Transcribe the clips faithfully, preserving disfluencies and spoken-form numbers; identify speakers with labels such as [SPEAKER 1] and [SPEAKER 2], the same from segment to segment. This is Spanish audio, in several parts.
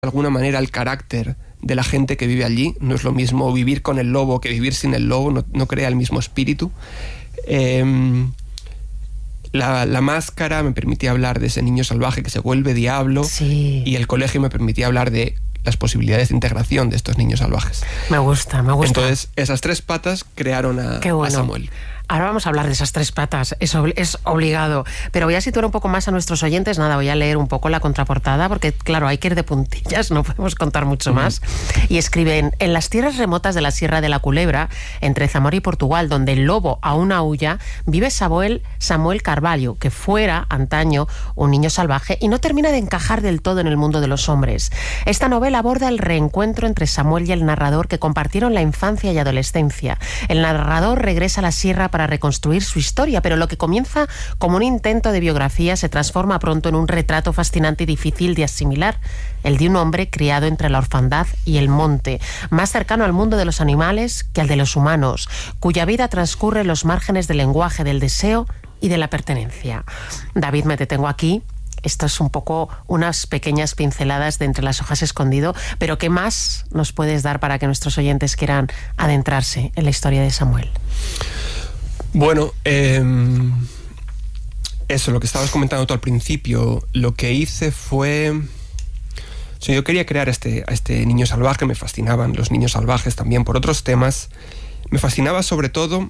[SPEAKER 1] de alguna manera el carácter de la gente que vive allí. No es lo mismo vivir con el lobo que vivir sin el lobo, no, no crea el mismo espíritu. Eh, la, la máscara me permitía hablar de ese niño salvaje que se vuelve diablo,
[SPEAKER 2] sí.
[SPEAKER 1] Y el colegio me permitía hablar de las posibilidades de integración de estos niños salvajes.
[SPEAKER 2] Me gusta, me gusta.
[SPEAKER 1] Entonces, esas tres patas crearon a,
[SPEAKER 2] Qué bueno.
[SPEAKER 1] a Samuel.
[SPEAKER 2] Ahora vamos a hablar de esas tres patas, es, ob- es obligado. Pero voy a situar un poco más a nuestros oyentes. Nada, voy a leer un poco la contraportada, porque claro, hay que ir de puntillas, no podemos contar mucho más. Y escriben: en las tierras remotas de la Sierra de la Culebra, entre Zamora y Portugal, donde el lobo aún aúlla, vive Samuel, Samuel Carvalho, que fuera, antaño, un niño salvaje y no termina de encajar del todo en el mundo de los hombres. Esta novela aborda el reencuentro entre Samuel y el narrador, que compartieron la infancia y adolescencia. El narrador regresa a la sierra para reconstruir su historia, pero lo que comienza como un intento de biografía se transforma pronto en un retrato fascinante y difícil de asimilar, el de un hombre criado entre la orfandad y el monte, más cercano al mundo de los animales que al de los humanos, cuya vida transcurre en los márgenes del lenguaje, del deseo y de la pertenencia. David, me detengo aquí. Esto es un poco unas pequeñas pinceladas de Entre las hojas escondido, pero ¿qué más nos puedes dar para que nuestros oyentes quieran adentrarse en la historia de Samuel?
[SPEAKER 1] Bueno, eh, eso, lo que estabas comentando tú al principio, lo que hice fue... O sea, yo quería crear este, a este niño salvaje, me fascinaban los niños salvajes también por otros temas. Me fascinaba sobre todo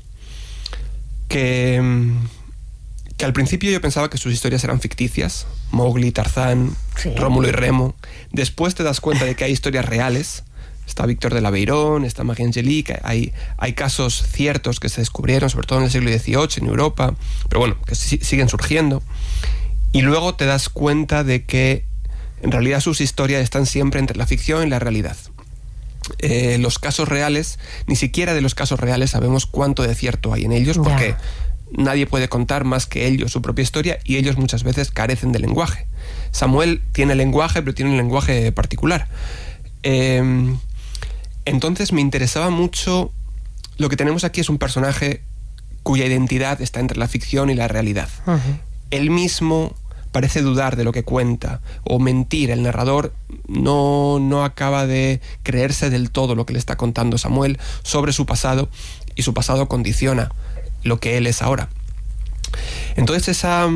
[SPEAKER 1] que, que al principio yo pensaba que sus historias eran ficticias, Mowgli, Tarzán, sí. Rómulo y Remo. Después te das cuenta de que hay historias reales. Está Víctor de l'Aveyron, está Marie Angélique, hay, hay casos ciertos que se descubrieron, sobre todo en el siglo dieciocho en Europa, pero bueno, que sí, siguen surgiendo. Y luego te das cuenta de que en realidad sus historias están siempre entre la ficción y la realidad. Eh, los casos reales, ni siquiera de los casos reales sabemos cuánto de cierto hay en ellos, porque yeah. nadie puede contar más que ellos su propia historia, y ellos muchas veces carecen de lenguaje. Samuel tiene lenguaje, pero tiene un lenguaje particular. Eh, Entonces me interesaba mucho. Lo que tenemos aquí es un personaje cuya identidad está entre la ficción y la realidad. Uh-huh. Él mismo parece dudar de lo que cuenta o mentir. El narrador no, no acaba de creerse del todo lo que le está contando Samuel sobre su pasado, y su pasado condiciona lo que él es ahora. Entonces esa,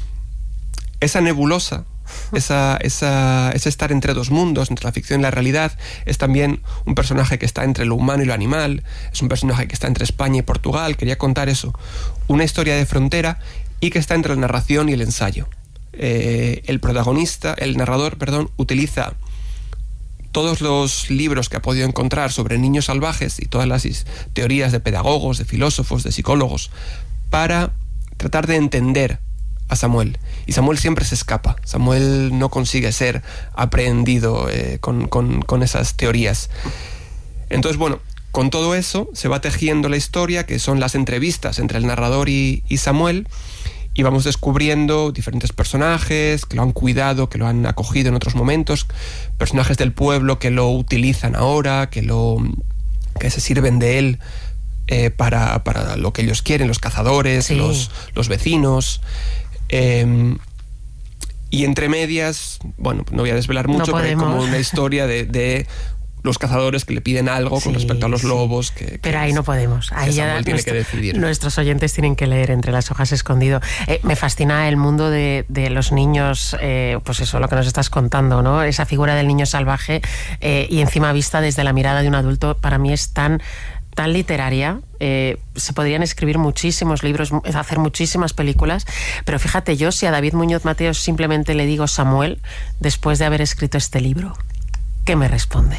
[SPEAKER 1] esa nebulosa, Esa, esa, ese estar entre dos mundos, entre la ficción y la realidad, es también un personaje que está entre lo humano y lo animal, es un personaje que está entre España y Portugal. Quería contar eso, una historia de frontera, y que está entre la narración y el ensayo. Eh, el protagonista, el narrador, perdón, utiliza todos los libros que ha podido encontrar sobre niños salvajes y todas las teorías de pedagogos, de filósofos, de psicólogos, para tratar de entender a Samuel. Y Samuel siempre se escapa. Samuel no consigue ser aprehendido eh, con, con, con esas teorías. Entonces, bueno, con todo eso se va tejiendo la historia, que son las entrevistas entre el narrador y, y Samuel, y vamos descubriendo diferentes personajes que lo han cuidado, que lo han acogido en otros momentos, personajes del pueblo que lo utilizan ahora, que, lo, que se sirven de él eh, para, para lo que ellos quieren, los cazadores, sí. los, los vecinos. Eh, y entre medias, bueno, no voy a desvelar mucho,
[SPEAKER 2] no
[SPEAKER 1] pero hay como una historia de, de los cazadores que le piden algo sí, con respecto a los lobos. Que, que
[SPEAKER 2] pero ahí no podemos. Ahí ya
[SPEAKER 1] tiene nuestro, que decidir.
[SPEAKER 2] Nuestros oyentes tienen que leer Entre las hojas escondido. Eh, me fascina el mundo de, de los niños, eh, pues eso, lo que nos estás contando, ¿no? Esa figura del niño salvaje eh, y encima vista desde la mirada de un adulto, para mí es tan... tan literaria, eh, se podrían escribir muchísimos libros, hacer muchísimas películas, pero fíjate, yo si a David Muñoz Mateos simplemente le digo Samuel, después de haber escrito este libro, ¿qué me responde?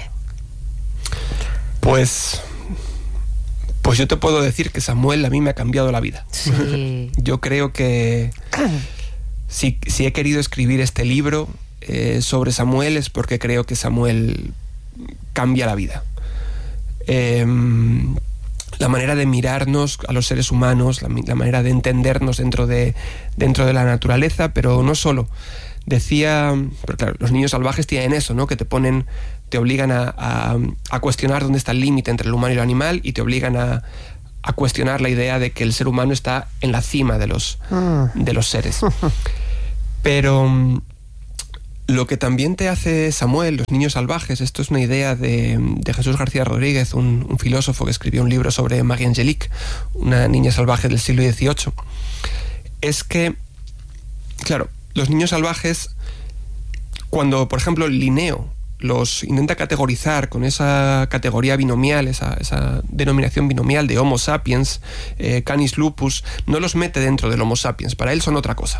[SPEAKER 1] Pues, pues yo te puedo decir que Samuel a mí me ha cambiado la vida.
[SPEAKER 2] Sí.
[SPEAKER 1] Yo creo que si, si he querido escribir este libro eh, sobre Samuel, es porque creo que Samuel cambia la vida. Eh, la manera de mirarnos a los seres humanos, la, la manera de entendernos dentro de, dentro de la naturaleza, pero no solo. Decía, pero claro, los niños salvajes tienen eso, ¿no? Que te ponen, te obligan a, a, a cuestionar dónde está el límite entre el humano y el animal, y te obligan a, a cuestionar la idea de que el ser humano está en la cima de los, mm. de los seres. Pero Lo que también te hace Samuel, los niños salvajes, esto es una idea de, de Jesús García Rodríguez, un, un filósofo que escribió un libro sobre Marie Angélique, una niña salvaje del siglo dieciocho, es que, claro, los niños salvajes, cuando, por ejemplo, Linneo los intenta categorizar con esa categoría binomial, esa, esa denominación binomial de Homo sapiens, eh, Canis lupus, no los mete dentro del Homo sapiens, para él son otra cosa.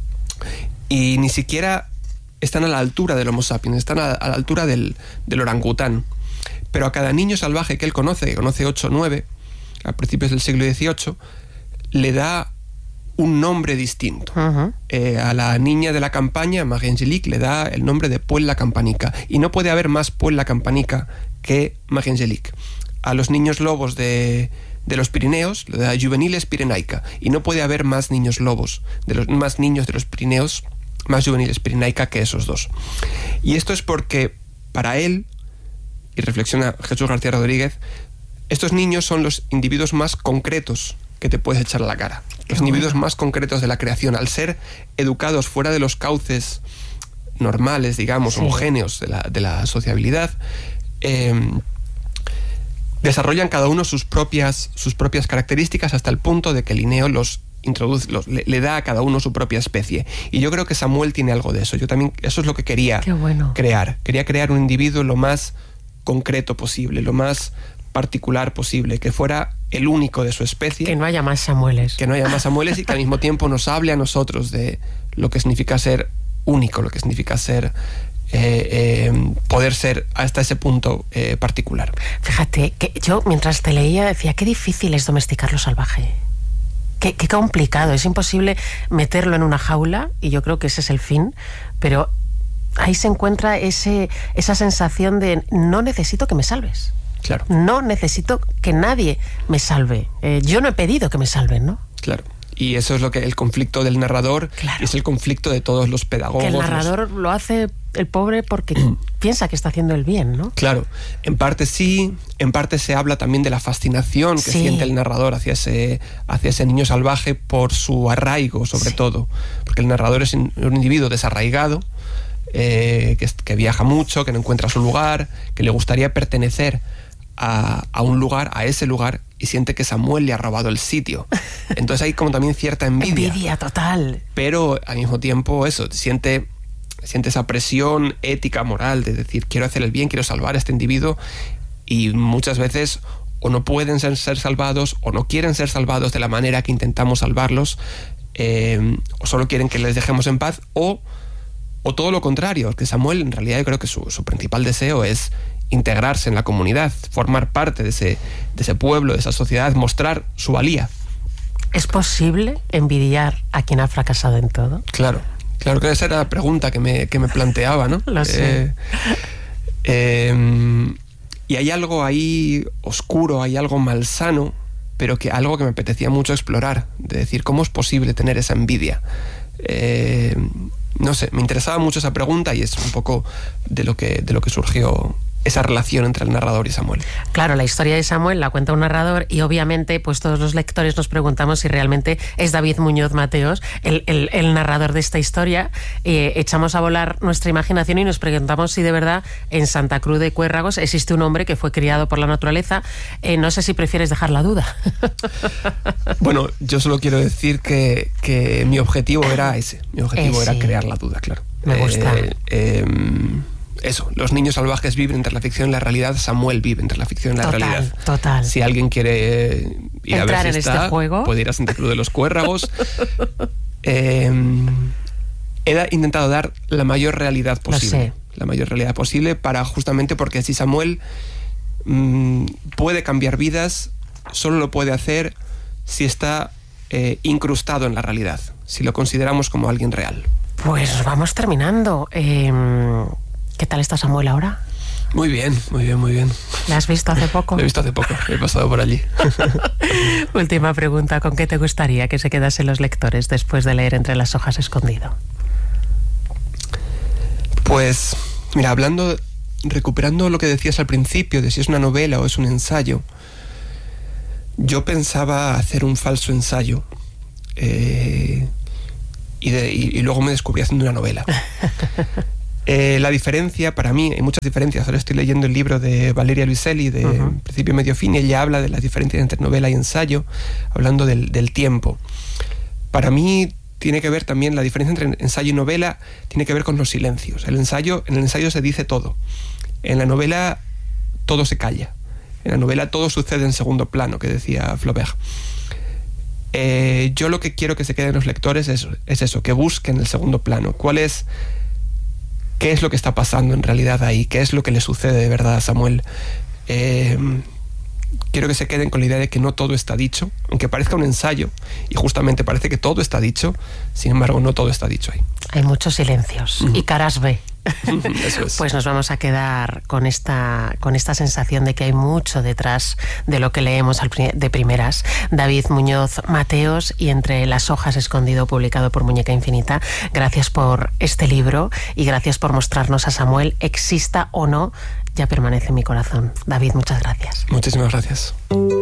[SPEAKER 1] Y ni siquiera están a la altura del Homo sapiens, están a, a la altura del, del orangután. Pero a cada niño salvaje que él conoce, que conoce ocho o nueve, a principios del siglo dieciocho, le da un nombre distinto. Uh-huh. Eh, a la niña de la campaña, Marie Angélique, le da el nombre de Puel la Campanica. Y no puede haber más Puel la Campanica que Marie Angélique. A los niños lobos de, de los Pirineos le da Juveniles Pirenaica. Y no puede haber más niños lobos, de los, más niños de los Pirineos, más Juveniles Pirenaica que esos dos. Y esto es porque para él, y reflexiona Jesús García Rodríguez, estos niños son los individuos más concretos que te puedes echar a la cara. Los Qué individuos bueno. más concretos de la creación, al ser educados fuera de los cauces normales, digamos, sí. homogéneos de la, de la sociabilidad, eh, desarrollan cada uno sus propias, sus propias características, hasta el punto de que Linneo los introduce, los, le, le da a cada uno su propia especie. Y yo creo que Samuel tiene algo de eso. Yo también, eso es lo que quería
[SPEAKER 2] Qué bueno.
[SPEAKER 1] crear. Quería crear un individuo lo más concreto posible, lo más particular posible, que fuera el único de su especie.
[SPEAKER 2] Que no haya más Samueles.
[SPEAKER 1] Que no haya más Samueles y que al mismo tiempo nos hable a nosotros de lo que significa ser único, lo que significa ser eh, eh, poder ser hasta ese punto eh, particular.
[SPEAKER 2] Fíjate, que yo mientras te leía decía, qué difícil es domesticar lo salvaje. Qué, qué complicado, es imposible meterlo en una jaula, y yo creo que ese es el fin, pero ahí se encuentra ese, esa sensación de no necesito que me salves.
[SPEAKER 1] Claro.
[SPEAKER 2] No necesito que nadie me salve. Eh, yo no he pedido que me salven, ¿no?
[SPEAKER 1] Claro. Y eso es lo que el conflicto del narrador,
[SPEAKER 2] claro.
[SPEAKER 1] es el conflicto de todos los pedagogos.
[SPEAKER 2] Que el narrador los... lo hace el pobre porque piensa que está haciendo el bien, ¿no?
[SPEAKER 1] Claro. En parte sí, en parte se habla también de la fascinación que sí. siente el narrador hacia ese, hacia ese niño salvaje por su arraigo, sobre sí. todo. Porque el narrador es un individuo desarraigado, eh, que, que viaja mucho, que no encuentra su lugar, que le gustaría pertenecer A, a un lugar, a ese lugar, y siente que Samuel le ha robado el sitio. Entonces hay como también cierta envidia.
[SPEAKER 2] Envidia total.
[SPEAKER 1] Pero al mismo tiempo eso, siente, siente esa presión ética, moral, de decir, quiero hacer el bien, quiero salvar a este individuo, y muchas veces o no pueden ser, ser salvados, o no quieren ser salvados de la manera que intentamos salvarlos, eh, o solo quieren que les dejemos en paz, o, o todo lo contrario, que Samuel en realidad yo creo que su, su principal deseo es integrarse en la comunidad, formar parte de ese, de ese pueblo, de esa sociedad, mostrar su valía.
[SPEAKER 2] ¿Es posible envidiar a quien ha fracasado en todo?
[SPEAKER 1] Claro, claro que esa era la pregunta que me, que me planteaba, ¿no?
[SPEAKER 2] Lo sé.
[SPEAKER 1] Eh, eh, y hay algo ahí oscuro, hay algo malsano, pero que algo que me apetecía mucho explorar, de decir, ¿cómo es posible tener esa envidia? Eh, no sé, me interesaba mucho esa pregunta y es un poco de lo que, de lo que surgió esa relación entre el narrador y Samuel.
[SPEAKER 2] Claro, la historia de Samuel la cuenta un narrador y obviamente pues todos los lectores nos preguntamos si realmente es David Muñoz Mateos el, el, el narrador de esta historia. Eh, echamos a volar nuestra imaginación y nos preguntamos si de verdad en Santa Cruz de Cuérragos existe un hombre que fue criado por la naturaleza. Eh, no sé si prefieres dejar la duda.
[SPEAKER 1] Bueno, yo solo quiero decir que, que mi objetivo era ese. Mi objetivo eh, sí. era crear la duda, claro.
[SPEAKER 2] Me gusta.
[SPEAKER 1] Eh, eh, Eso, los niños salvajes viven entre la ficción y la realidad. Samuel vive entre la ficción y la
[SPEAKER 2] total,
[SPEAKER 1] realidad.
[SPEAKER 2] Total.
[SPEAKER 1] Si alguien quiere ir
[SPEAKER 2] entrar
[SPEAKER 1] a ver si
[SPEAKER 2] en
[SPEAKER 1] está,
[SPEAKER 2] este juego,
[SPEAKER 1] puede ir a Santa Cruz de los Cuérragos. eh, he intentado dar la mayor realidad posible. La mayor realidad posible para justamente porque si Samuel mmm, puede cambiar vidas, solo lo puede hacer si está eh, incrustado en la realidad, si lo consideramos como alguien real.
[SPEAKER 2] Pues vamos terminando. Eh, ¿Qué tal está Samuel ahora?
[SPEAKER 1] Muy bien, muy bien, muy bien.
[SPEAKER 2] ¿La has visto hace poco?
[SPEAKER 1] Lo he visto hace poco, he pasado por allí.
[SPEAKER 2] Última pregunta, ¿con qué te gustaría que se quedasen los lectores después de leer Entre las hojas escondido?
[SPEAKER 1] Pues, mira, hablando, recuperando lo que decías al principio, de si es una novela o es un ensayo, yo pensaba hacer un falso ensayo, eh, y, de, y, y luego me descubrí haciendo una novela. Eh, la diferencia, para mí, hay muchas diferencias. Ahora estoy leyendo el libro de Valeria Luiselli, de uh-huh. Principio, Medio, Fin, y ella habla de las diferencias entre novela y ensayo, hablando del, del tiempo. Para mí tiene que ver también, la diferencia entre ensayo y novela tiene que ver con los silencios. El ensayo, en el ensayo se dice todo. En la novela todo se calla. En la novela todo sucede en segundo plano, que decía Flaubert. Eh, yo lo que quiero que se queden los lectores es, es eso, que busquen el segundo plano. ¿Cuál es, qué es lo que está pasando en realidad ahí? ¿Qué es lo que le sucede de verdad a Samuel? Eh, quiero que se queden con la idea de que no todo está dicho, aunque parezca un ensayo, y justamente parece que todo está dicho, sin embargo no todo está dicho ahí.
[SPEAKER 2] Hay muchos silencios uh-huh. y caras B.
[SPEAKER 1] Eso es.
[SPEAKER 2] Pues nos vamos a quedar con esta, con esta sensación de que hay mucho detrás de lo que leemos al, de primeras. David Muñoz Mateos y Entre las hojas escondido, publicado por Muñeca Infinita. Gracias por este libro y gracias por mostrarnos a Samuel, exista o no, ya permanece en mi corazón. David, muchas gracias.
[SPEAKER 1] Muchísimas gracias.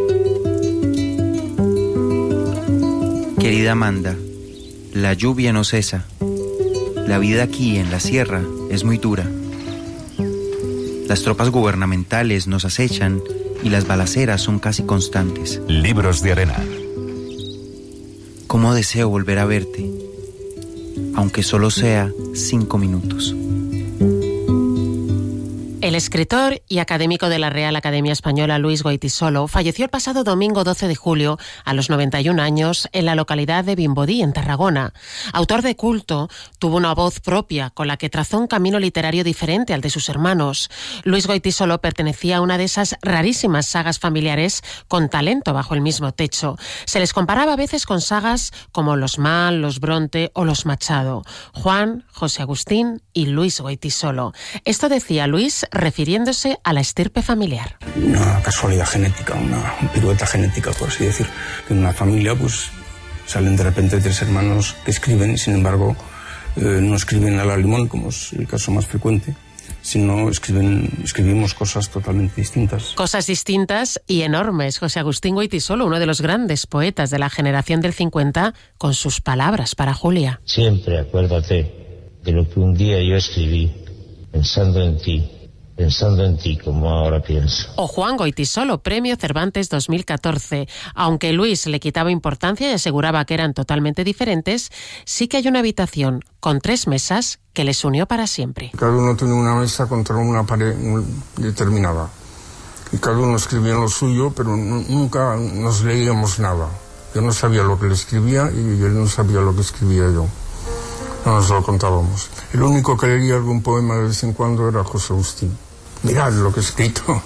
[SPEAKER 3] Querida Amanda, la lluvia no cesa. La vida aquí en la sierra es muy dura. Las tropas gubernamentales nos acechan y las balaceras son casi constantes.
[SPEAKER 4] Libros de arena.
[SPEAKER 3] Cómo deseo volver a verte, aunque solo sea cinco minutos.
[SPEAKER 2] El escritor y académico de la Real Academia Española, Luis Goytisolo, falleció el pasado domingo doce de julio, a los noventa y un años, en la localidad de Vimbodí, en Tarragona. Autor de culto, tuvo una voz propia con la que trazó un camino literario diferente al de sus hermanos. Luis Goytisolo pertenecía a una de esas rarísimas sagas familiares con talento bajo el mismo techo. Se les comparaba a veces con sagas como los Mann, los Bronte o los Machado. Juan, José Agustín y Luis Goytisolo. Esto decía Luis refiriéndose a la estirpe familiar.
[SPEAKER 5] Una casualidad genética, una pirueta genética, por así decir. Que en una familia pues salen de repente tres hermanos que escriben y sin embargo eh, no escriben a la limón, como es el caso más frecuente, sino escriben, escribimos cosas totalmente distintas.
[SPEAKER 2] Cosas distintas y enormes. José Agustín Goytisolo, uno de los grandes poetas de la generación del cincuenta, con sus palabras para Julia.
[SPEAKER 6] Siempre acuérdate de lo que un día yo escribí, pensando en ti. Pensando en ti como ahora pienso.
[SPEAKER 2] O Juan Goytisolo, Premio Cervantes dos mil catorce. Aunque Luis le quitaba importancia y aseguraba que eran totalmente diferentes, sí que hay una habitación con tres mesas que les unió para siempre.
[SPEAKER 5] Cada uno tenía una mesa contra una pared determinada. Y cada uno escribía lo suyo, pero nunca nos leíamos nada. Yo no sabía lo que le escribía y él no sabía lo que escribía yo. No nos lo contábamos. El único que leía algún poema de vez en cuando era José Agustín. Mirad lo que he escrito.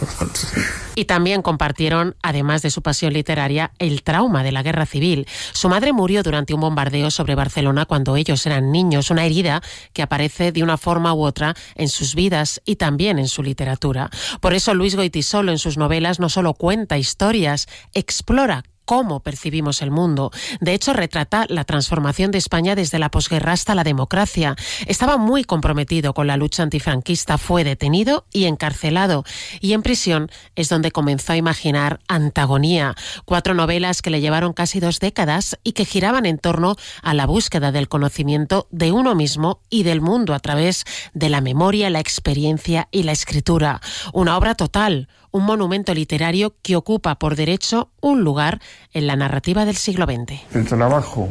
[SPEAKER 2] Y también compartieron, además de su pasión literaria, el trauma de la guerra civil. Su madre murió durante un bombardeo sobre Barcelona cuando ellos eran niños, una herida que aparece de una forma u otra en sus vidas y también en su literatura. Por eso Luis Goytisolo en sus novelas no solo cuenta historias, explora cómo percibimos el mundo. De hecho, retrata la transformación de España desde la posguerra hasta la democracia. Estaba muy comprometido con la lucha antifranquista, fue detenido y encarcelado. Y en prisión es donde comenzó a imaginar Antagonía, cuatro novelas que le llevaron casi dos décadas y que giraban en torno a la búsqueda del conocimiento de uno mismo y del mundo a través de la memoria, la experiencia y la escritura. Una obra total, un monumento literario que ocupa por derecho un lugar en la narrativa del siglo veinte.
[SPEAKER 5] El trabajo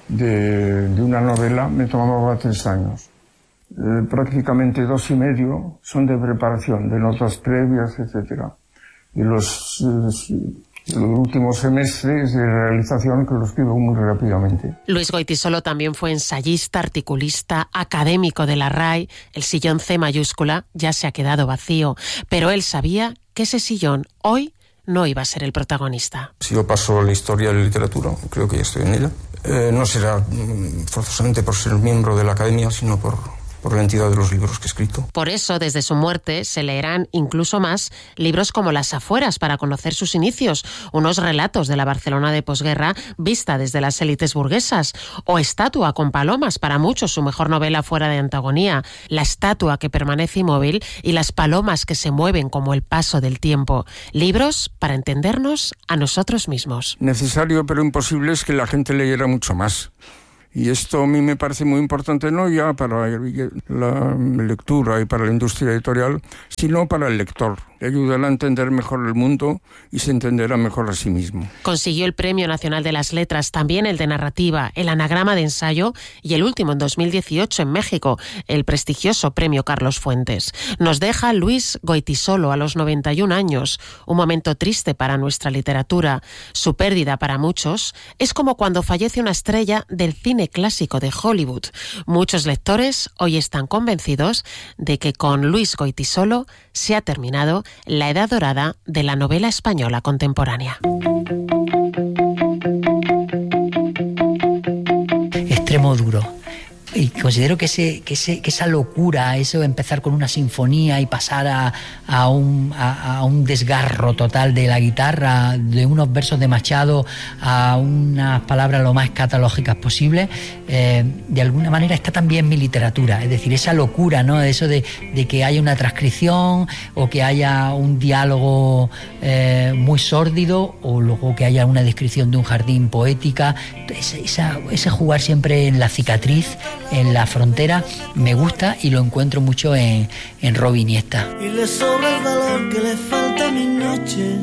[SPEAKER 5] de, de una novela me tomaba tres años. Eh, prácticamente dos y medio son de preparación, de notas previas, etcétera. Y los, eh, los últimos semestres de realización que lo escribo muy rápidamente.
[SPEAKER 2] Luis Goytisolo también fue ensayista, articulista, académico de la R A I. El sillón C mayúscula ya se ha quedado vacío, pero él sabía que ese sillón hoy no iba a ser el protagonista.
[SPEAKER 5] Si yo paso la historia de la literatura, creo que ya estoy en ella, eh, no será forzosamente por ser miembro de la academia, sino por, por la entidad de los libros que he escrito.
[SPEAKER 2] Por eso, desde su muerte, se leerán incluso más libros como Las afueras, para conocer sus inicios, unos relatos de la Barcelona de posguerra vista desde las élites burguesas, o Estatua con palomas, para muchos su mejor novela fuera de Antagonía, la estatua que permanece inmóvil y las palomas que se mueven como el paso del tiempo. Libros para entendernos a nosotros mismos.
[SPEAKER 5] Necesario pero imposible es que la gente leyera mucho más. Y esto a mí me parece muy importante, no ya para la lectura y para la industria editorial, sino para el lector. Le ayudará a entender mejor el mundo y se entenderá mejor a sí mismo.
[SPEAKER 2] Consiguió el Premio Nacional de las Letras, también el de Narrativa, el Anagrama de Ensayo y el último en dos mil dieciocho en México, el prestigioso Premio Carlos Fuentes. Nos deja Luis Goytisolo a los noventa y un años, un momento triste para nuestra literatura. Su pérdida para muchos es como cuando fallece una estrella del cine clásico de Hollywood. Muchos lectores hoy están convencidos de que con Luis Goytisolo se ha terminado la edad dorada de la novela española contemporánea.
[SPEAKER 4] Extremo duro. Y considero que, ese, que, ese, que esa locura, eso de empezar con una sinfonía y pasar a, a, un, a, a un desgarro total de la guitarra, de unos versos de Machado a unas palabras lo más escatológicas posible, eh, de alguna manera está también en mi literatura. Es decir, esa locura, ¿no? Eso de, de que haya una transcripción o que haya un diálogo eh, muy sórdido o luego que haya una descripción de un jardín poética. Ese, esa, ese jugar siempre en la cicatriz, en la frontera, me gusta y lo encuentro mucho en, en Robin Iniesta.
[SPEAKER 7] Y le sobra el valor que le falta a mis noches.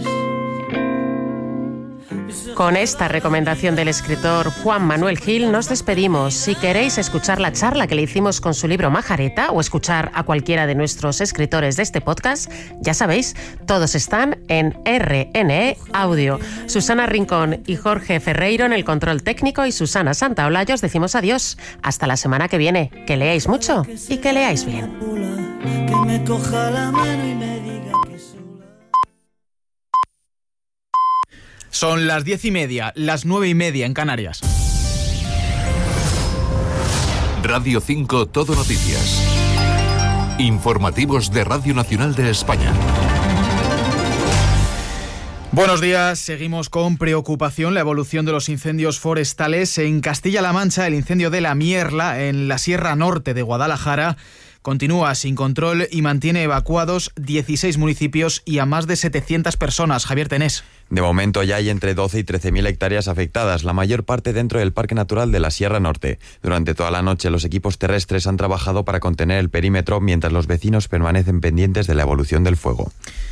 [SPEAKER 2] Con esta recomendación del escritor Juan Manuel Gil nos despedimos. Si queréis escuchar la charla que le hicimos con su libro Majareta o escuchar a cualquiera de nuestros escritores de este podcast, ya sabéis, todos están en R N E Audio. Susana Rincón y Jorge Ferreiro en el control técnico y Susana Santaolalla os decimos adiós. Hasta la semana que viene. Que leáis mucho y que leáis bien.
[SPEAKER 7] Que me coja la mano y me diga que sola.
[SPEAKER 8] Son las diez y media, las nueve y media en Canarias.
[SPEAKER 9] Radio cinco Todo Noticias. Informativos de Radio Nacional de España.
[SPEAKER 8] Buenos días, seguimos con preocupación la evolución de los incendios forestales. En Castilla-La Mancha, el incendio de la Mierla, en la Sierra Norte de Guadalajara, continúa sin control y mantiene evacuados dieciséis municipios y a más de setecientas personas. Javier Tenés.
[SPEAKER 10] De momento ya hay entre doce y trece mil hectáreas afectadas, la mayor parte dentro del Parque Natural de la Sierra Norte. Durante toda la noche los equipos terrestres han trabajado para contener el perímetro mientras los vecinos permanecen pendientes de la evolución del fuego.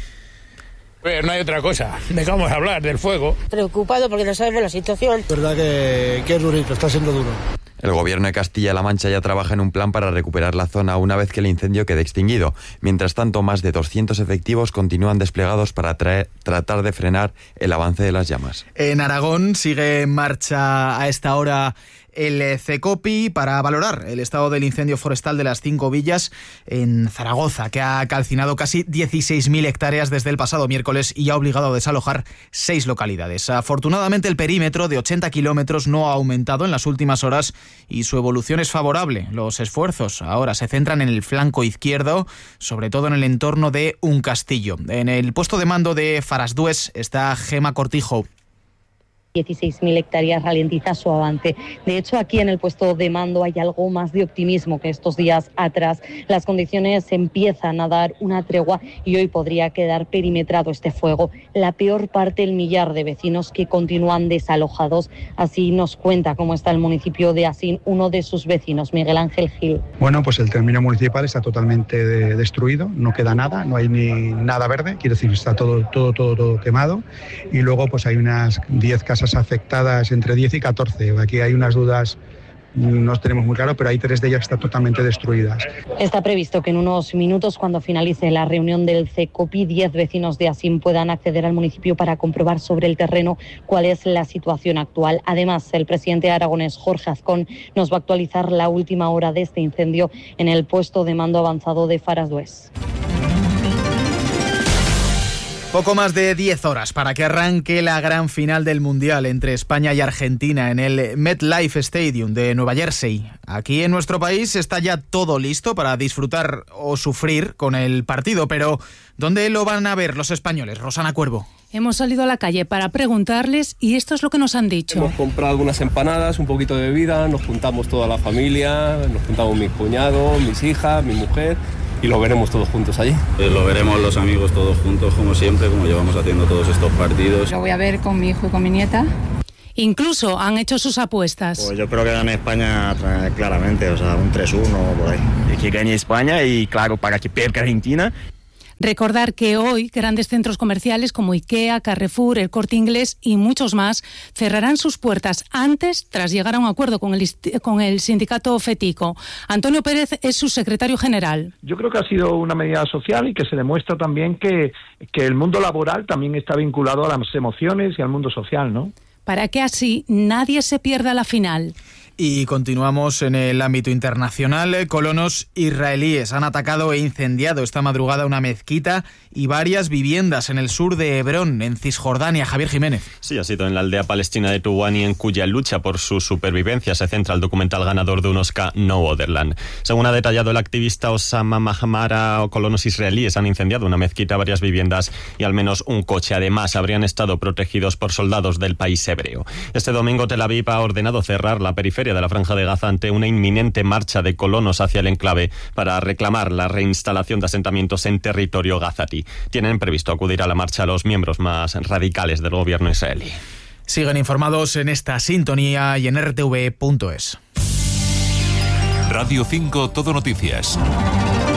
[SPEAKER 11] Pues no hay otra cosa, dejamos hablar del fuego.
[SPEAKER 12] Preocupado porque no sabemos la situación.
[SPEAKER 13] Verdad que, que es durito, está siendo duro.
[SPEAKER 10] El gobierno de Castilla-La Mancha ya trabaja en un plan para recuperar la zona una vez que el incendio quede extinguido. Mientras tanto, más de doscientos efectivos continúan desplegados para traer, tratar de frenar el avance de las llamas.
[SPEAKER 8] En Aragón sigue en marcha a esta hora el CECOPI para valorar el estado del incendio forestal de las Cinco Villas en Zaragoza, que ha calcinado casi dieciséis mil hectáreas desde el pasado miércoles y ha obligado a desalojar seis localidades. Afortunadamente, el perímetro de ochenta kilómetros no ha aumentado en las últimas horas y su evolución es favorable. Los esfuerzos ahora se centran en el flanco izquierdo, sobre todo en el entorno de un castillo. En el puesto de mando de Farasdués está Gema Cortijo.
[SPEAKER 14] dieciséis mil hectáreas ralentiza su avance. De hecho, aquí en el puesto de mando hay algo más de optimismo que estos días atrás. Las condiciones empiezan a dar una tregua y hoy podría quedar perimetrado este fuego. La peor parte, el millar de vecinos que continúan desalojados. Así nos cuenta cómo está el municipio de Asín, uno de sus vecinos, Miguel Ángel Gil.
[SPEAKER 15] Bueno, pues el término municipal está totalmente de, destruido, no queda nada, no hay ni nada verde, quiero decir, está todo, todo, todo, todo quemado. Y luego pues hay unas diez casas afectadas, entre diez y catorce. Aquí hay unas dudas, no tenemos muy claro, pero hay tres de ellas que están totalmente destruidas.
[SPEAKER 14] Está previsto que en unos minutos, cuando finalice la reunión del CECOPI, diez vecinos de Asín puedan acceder al municipio para comprobar sobre el terreno cuál es la situación actual. Además, el presidente aragonés, Jorge Azcón, nos va a actualizar la última hora de este incendio en el puesto de mando avanzado de Farasdués.
[SPEAKER 8] Poco más de diez horas para que arranque la gran final del Mundial entre España y Argentina en el MetLife Stadium de Nueva Jersey. Aquí en nuestro país está ya todo listo para disfrutar o sufrir con el partido, pero ¿dónde lo van a ver los españoles? Rosana Cuervo.
[SPEAKER 16] Hemos salido a la calle para preguntarles y esto es lo que nos han dicho.
[SPEAKER 17] Hemos comprado algunas empanadas, un poquito de bebida, nos juntamos toda la familia, nos juntamos mis cuñados, mis hijas, mi mujer y lo veremos todos juntos allí.
[SPEAKER 18] Eh, lo veremos los amigos todos juntos como siempre, como llevamos haciendo todos estos partidos.
[SPEAKER 19] Lo voy a ver con mi hijo y con mi nieta.
[SPEAKER 16] Incluso han hecho sus apuestas.
[SPEAKER 18] Pues yo creo que gana España claramente, o sea, un tres uno por ahí.
[SPEAKER 19] Y que gane España y claro, para que pierda Argentina.
[SPEAKER 16] Recordar que hoy grandes centros comerciales como IKEA, Carrefour, El Corte Inglés y muchos más cerrarán sus puertas antes tras llegar a un acuerdo con el, con el sindicato FETICO. Antonio Pérez es su secretario general.
[SPEAKER 20] Yo creo que ha sido una medida social y que se demuestra también que, que el mundo laboral también está vinculado a las emociones y al mundo social, ¿no?
[SPEAKER 16] Para que así nadie se pierda la final.
[SPEAKER 8] Y continuamos en el ámbito internacional. Colonos israelíes han atacado e incendiado esta madrugada una mezquita y varias viviendas en el sur de Hebrón, en Cisjordania. Javier Jiménez.
[SPEAKER 21] Sí, ha sido en la aldea palestina de Tuwani, en cuya lucha por su supervivencia se centra el documental ganador de un Oscar, No Otherland. Según ha detallado el activista Osama Mahamara, colonos israelíes han incendiado una mezquita, varias viviendas y al menos un coche. Además, habrían estado protegidos por soldados del país hebreo. Este domingo Tel Aviv ha ordenado cerrar la periferia de la Franja de Gaza ante una inminente marcha de colonos hacia el enclave para reclamar la reinstalación de asentamientos en territorio gazatí. Tienen previsto acudir a la marcha los miembros más radicales del gobierno israelí.
[SPEAKER 8] Siguen informados en esta sintonía y en R T V punto es.
[SPEAKER 9] Radio cinco Todo Noticias.